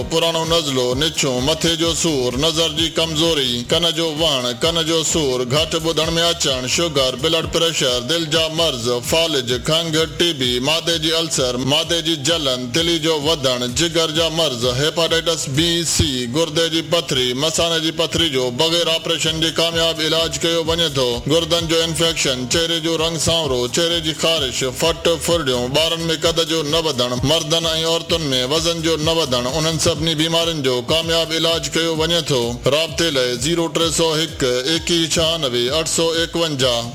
पुरानो नज़लो निछो मथे जो सूर नज़र जी कमज़ोरी कन जो वण कन जो सूर घट ॿुधण में अचण शुगर ब्लड प्रेशर दिल जा मर्ज़ फालिज खंघ टीबी मादे जी अल्सर मादे जी जलन दिली जो वधण जिगर जा मर्ज़ हेपाटाइटिस बी सी गुर्दे जी पथरी मसाने जी पथरी जो बग़ैर ऑपरेशन जे कामयाब इलाज कयो वञे थो गुर्दन जो इन्फेक्शन चेहरे जो रंग सांवरो चेहरे जी ख़ारिश फट फुरड़ियूं ॿारनि में कद जो न वधण मर्दनि ऐं औरतुनि में वज़न जो न वधण उन्हनि सभिनी बीमारियुनि जो कामयाब इलाज कयो वञे थो राब्ते लाइ 0301 2196 851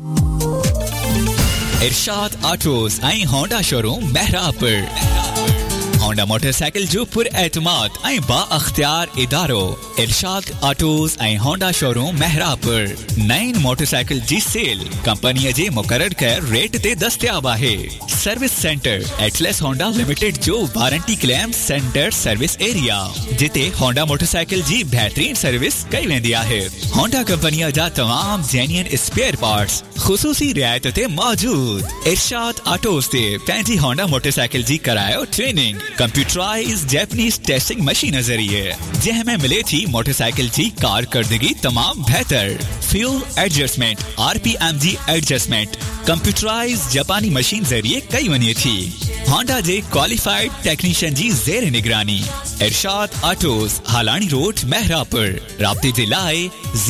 इरशाद ऑटोस ऐं होंडा शोरूम बहरापुर होंडा मोटरसाइकिल जो पुर एतमाद ऐं बा अख्तियार इदारो इरशाद ऑटोस ऐं होंडा शोरूम महरापुर नईन मोटरसाइकिल जी सेल कंपनी जे मुकर्रर कयल रेट ते दस्तयाब आहे service centre Atlas Honda limited जो warranty claim centre service area जिते होंडा मोटरसाइकिल जी बेहतरीन सर्विस कई वेंदी आहे होंडा कंपनी जा तमाम जेन्युइन स्पेयर पार्ट्स खुसूसी रियायत ते मौजूद इरशाद ऑटोस ते पंहिंजी होंडा मोटरसाइकिल जी करायो training computerised Japanese testing machine ज़रिए जंहिंमें मिले थी मोटरसाइकिल जी कारकर्दगी तमाम बेहतर fuel adjustment RPM adjustment computerised जापानी मशीन ज़रिए कई वञे थी होंडा जे क्वालिफाइड टेक्नीशियन जी ज़ेर निगरानी इरशाद ऑटोस हालानी रोड महरापुर राब्ते जे लाइ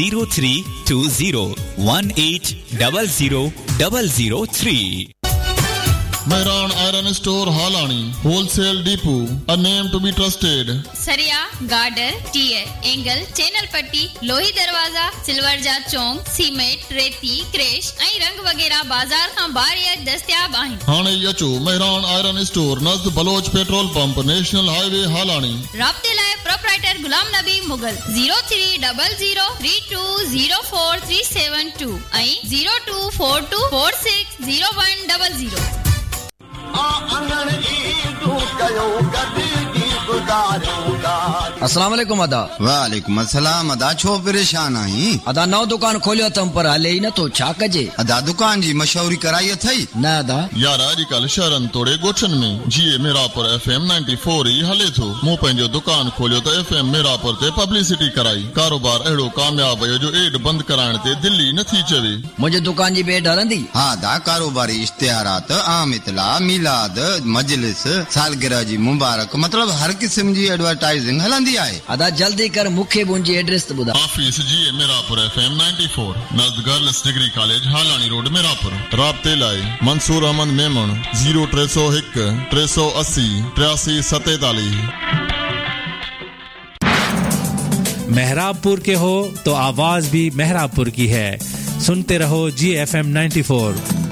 0320180003 Mehran Iron Store Halani Wholesale Depot a name to be trusted सरिया गार्डर टीयर एंगल चैनल पट्टी लोही दरवाजा सिल्वर जा चौंक सीमेंट रेती क्रेश ऐं रंग वगैरह बाजार खां बाहर दस्तयाब आहिन हाणे अचो Mehran iron store नज़द Baloch petrol pump national highway हालानी राब्ते लाइ प्रोप्राइटर गुलाम नबी मुगल 0300320437 ऐं 0242460100 अस्सलाम वालेकुम अदा वालेकुम अस्सलाम अदा छो परेशान आई अदा नौ दुकान खोलियो तम पर हले ही न तो छा कजे अदा दुकान जी मशहूरी कराई थई न अदा यार अॼुकल्ह शहरन तोड़े गोठन में जीए मेरापुर FM 94 ही हले थो मूं पंहिंजो दुकान खोलियो त FM मेरापुर ते पब्लिसिटी कराई कारोबार एड़ो कामयाब हो जो एड बंद कराइण ते दिल्ली नथी चवे मुझे दुकान जी बेड हलंदी हां दा कारोबारी इश्तिहारात आम इतला मिलाद मजलिस सालगिरह जी मुबारक मतलब हर किस्म जी एडवर्टाइजिंग हलंदी आहे अदा जल्दी कर मुखे मुंजी एड्रेस बुधा ऑफिस जी Merapur FM 94 नज़द girls degree college हालानी road Merapur राब्ते लाइ मंसूर अहमद मेमन 0301 380 8347 मेहराबपुर के हो तो आवाज भी मेहराबपुर की है सुनते रहो GFM 94